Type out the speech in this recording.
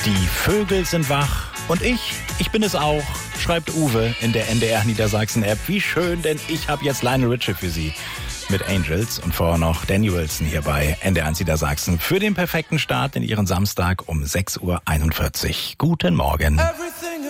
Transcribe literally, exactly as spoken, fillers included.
Die Vögel sind wach und ich, ich bin es auch, schreibt Uwe in der N D R Niedersachsen-App. Wie schön, denn ich habe jetzt Lionel Richie für Sie mit Angels und vorher noch Danny Wilson hier bei N D R eins Niedersachsen für den perfekten Start in Ihren Samstag um sechs Uhr einundvierzig. Guten Morgen. Everything